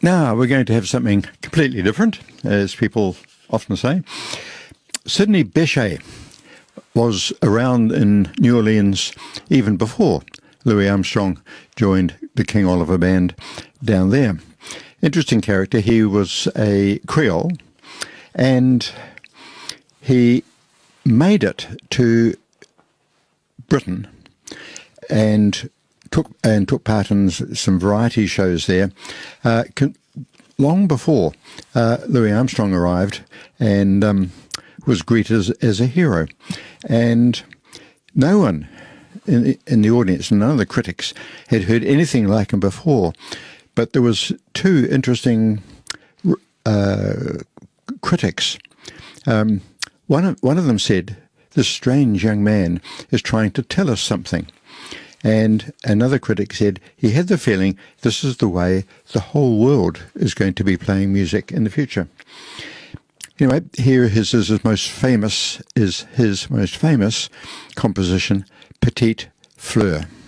Now we're going to have something completely different, as people often say. Sidney Bechet was around in New Orleans even before Louis Armstrong joined the King Oliver Band down there. Interesting character. He was a Creole, and he made it to Britain and took part in some variety shows there long before Louis Armstrong arrived, and was greeted as a hero. And no one in the audience, none of the critics, had heard anything like him before. But there was two interesting critics. One of them said, "This strange young man is trying to tell us something." And another critic said he had the feeling this is the way the whole world is going to be playing music in the future. Anyway, here is his most famous composition, Petite Fleur.